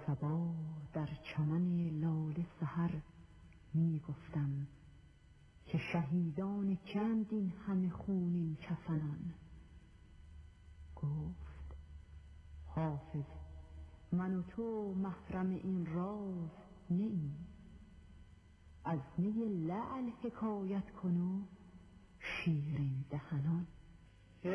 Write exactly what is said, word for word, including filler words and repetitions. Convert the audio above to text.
صبا در چمن لاله سحر می گفتم که شهیدان چند این همه خونین کفنان. گفت حافظ من و تو محرم این راز نییم، از نی لعل حکایت کن و شیرین دهنان.